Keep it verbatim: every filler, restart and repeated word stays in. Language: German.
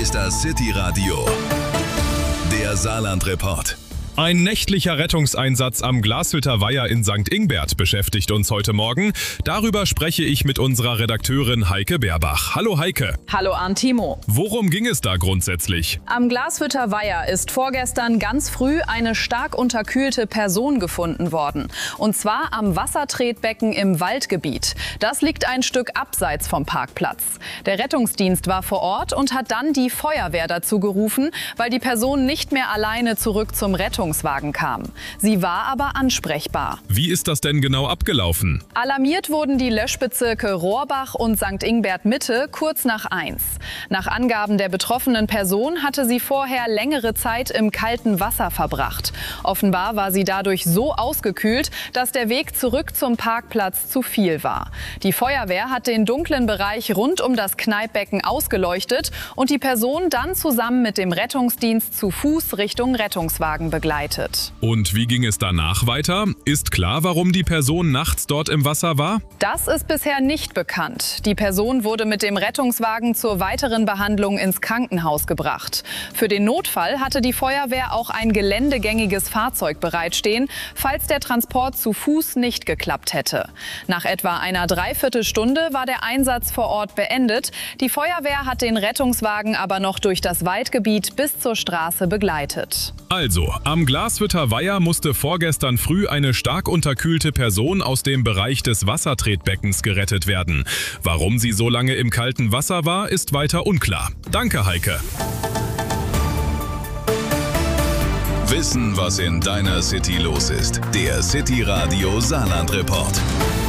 ist das City Radio, der Saarland-Report. Ein nächtlicher Rettungseinsatz am Glashütter Weiher in Sankt Ingbert beschäftigt uns heute Morgen. Darüber spreche ich mit unserer Redakteurin Heike Beerbach. Hallo Heike. Hallo Arndt Timo. Worum ging es da grundsätzlich? Am Glashütter Weiher ist vorgestern ganz früh eine stark unterkühlte Person gefunden worden. Und zwar am Wassertretbecken im Waldgebiet. Das liegt ein Stück abseits vom Parkplatz. Der Rettungsdienst war vor Ort und hat dann die Feuerwehr dazu gerufen, weil die Person nicht mehr alleine zurück zum Rettungsdienst Rettungswagen kam. Sie war aber ansprechbar. Wie ist das denn genau abgelaufen? Alarmiert wurden die Löschbezirke Rohrbach und Sankt Ingbert Mitte kurz nach eins. Nach Angaben der betroffenen Person hatte sie vorher längere Zeit im kalten Wasser verbracht. Offenbar war sie dadurch so ausgekühlt, dass der Weg zurück zum Parkplatz zu viel war. Die Feuerwehr hat den dunklen Bereich rund um das Kneippbecken ausgeleuchtet und die Person dann zusammen mit dem Rettungsdienst zu Fuß Richtung Rettungswagen begleitet. Und wie ging es danach weiter? Ist klar, warum die Person nachts dort im Wasser war? Das ist bisher nicht bekannt. Die Person wurde mit dem Rettungswagen zur weiteren Behandlung ins Krankenhaus gebracht. Für den Notfall hatte die Feuerwehr auch ein geländegängiges Fahrzeug bereitstehen, falls der Transport zu Fuß nicht geklappt hätte. Nach etwa einer Dreiviertelstunde war der Einsatz vor Ort beendet. Die Feuerwehr hat den Rettungswagen aber noch durch das Waldgebiet bis zur Straße begleitet. Also, am Glashütter Weiher musste vorgestern früh eine stark unterkühlte Person aus dem Bereich des Wassertretbeckens gerettet werden. Warum sie so lange im kalten Wasser war, ist weiter unklar. Danke, Heike. Wissen, was in deiner City los ist. Der City Radio Saarland-Report.